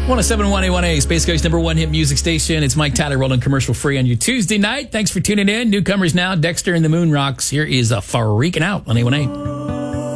107.1 A1A, Space Coast number one hit music station. It's Mike Tyler rolling commercial free on your Tuesday night. Thanks for tuning in. Newcomers now, Dexter and the Moon Rocks. Here is a Freaking Out on A1A.